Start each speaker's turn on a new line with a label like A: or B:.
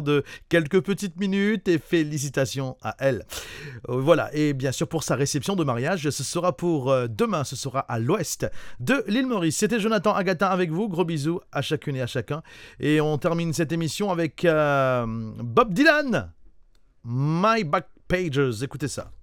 A: de quelques petites minutes et félicitations à elle. Voilà, et bien sûr pour sa réception de mariage, ce sera pour demain, ce sera à l'ouest de l'île Maurice. C'était Jonathan Agatin avec vous, gros bisous à chacune et à chacun. Et on termine cette émission avec Bob Dylan, My Back Pages, écoutez ça.